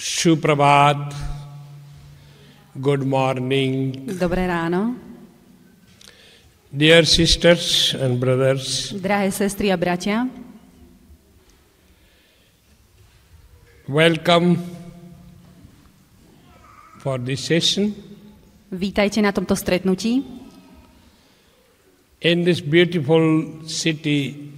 Suprabhat, good morning. Dobré ráno. Dear sisters and brothers, Drahé sestry a bratia, welcome for this session. vítajte na tomto stretnutí In this beautiful city